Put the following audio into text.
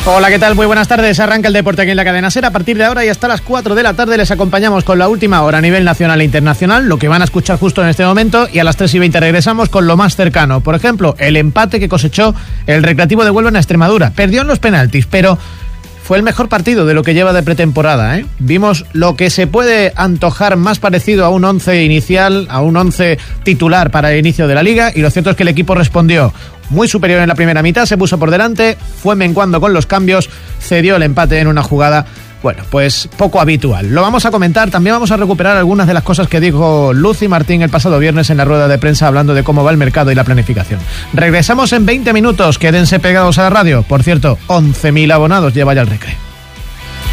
Hola, ¿qué tal? Muy buenas tardes. Arranca el deporte aquí en la cadena SER. A partir de ahora y hasta las 4 de la tarde les acompañamos con la última hora a nivel nacional e internacional, lo que van a escuchar justo en este momento, y a las 3:20 regresamos con lo más cercano. Por ejemplo, el empate que cosechó el Recreativo de Huelva en Extremadura. Perdió en los penaltis, pero fue el mejor partido de lo que lleva de pretemporada, ¿eh? Vimos lo que se puede antojar más parecido a un 11 inicial, a un 11 titular para el inicio de la liga, y lo cierto es que el equipo respondió muy superior en la primera mitad, se puso por delante, fue menguando con los cambios, cedió el empate en una jugada, bueno, pues poco habitual. Lo vamos a comentar, también vamos a recuperar algunas de las cosas que dijo Lucy Martín el pasado viernes en la rueda de prensa hablando de cómo va el mercado y la planificación. Regresamos en 20 minutos, quédense pegados a la radio. Por cierto, 11.000 abonados lleva ya el Recre.